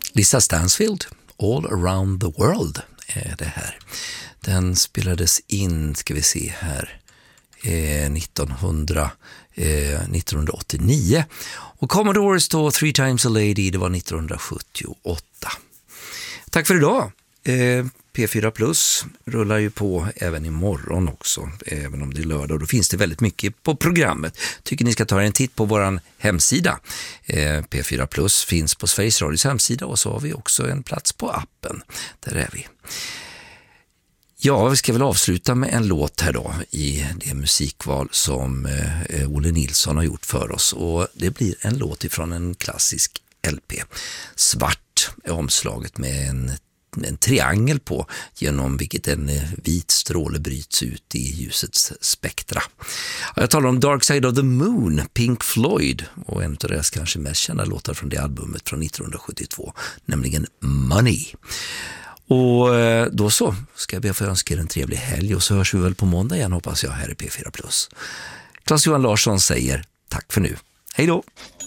Lisa Stansfield, All Around the World är det här. Den spelades in, ska vi se här, 1989. Och Commodores då, Three Times a Lady, det var 1978. Tack för idag. P4 Plus rullar ju på även imorgon också, även om det är lördag, och då finns det väldigt mycket på programmet. Tycker ni ska ta en titt på våran hemsida. P4 Plus finns på Sveriges Radios hemsida, och så har vi också en plats på appen. Där är vi. Ja, vi ska väl avsluta med en låt här då i det musikval som Olle Nilsson har gjort för oss, och det blir en låt ifrån en klassisk LP. Svart är omslaget med en triangel på, genom vilket en vit stråle bryts ut i ljusets spektra. Jag talar om Dark Side of the Moon, Pink Floyd, och en av deras kanske mest kända låtar från det albumet från 1972, nämligen Money. Och då så ska jag be för att önska er en trevlig helg, och så hörs vi väl på måndag igen, hoppas jag, här i P4+. Claes-Johan Larsson säger tack för nu. Hej då!